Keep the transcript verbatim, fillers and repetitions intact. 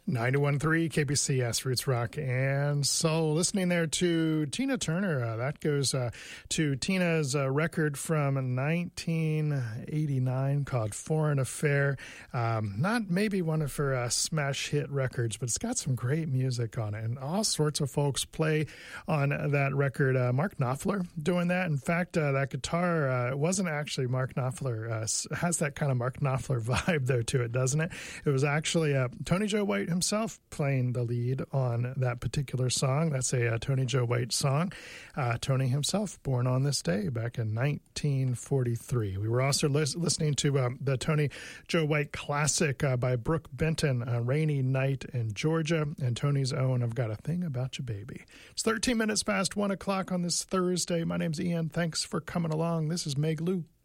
ninety-one point three K B C S Roots Rock and Soul. Listening there to Tina Turner. Uh, that goes uh, to Tina's uh, record from nineteen eighty-nine called Foreign Affair. Um, not maybe one of her uh, smash hit records, but it's got some great music on it. And all sorts of folks play on that record. Uh, Mark Knopfler doing that. In fact, uh, that guitar uh, wasn't actually Mark Knopfler. Uh, has that kind of Mark Knopfler vibe there to it, doesn't it? It was actually uh, Tony Joe White himself playing the lead on that particular song. That's a uh, Tony Joe White song. Uh, Tony himself, born on this day back in nineteen forty-three. We were also lis- listening to um, the Tony Joe White classic uh, by Brooke Benton, A Rainy Night in Georgia, and Tony's own I've Got a Thing About You, Baby. It's thirteen minutes past one o'clock on this Thursday. My name's Ian. Thanks for coming along. This is Meg Lou.